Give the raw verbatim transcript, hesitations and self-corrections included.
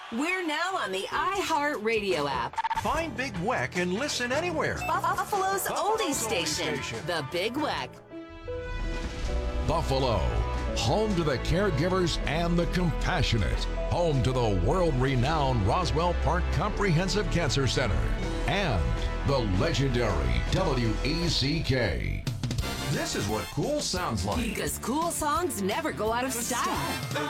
We're now on the iHeartRadio app. Find Big Weck and listen anywhere. Buffalo's, Buffalo's oldie station, station. The Big Weck. Buffalo, home to the caregivers and the compassionate, home to the world-renowned Roswell Park Comprehensive Cancer Center, and the legendary W E C K. This is what cool sounds like. Because cool songs never go out of style.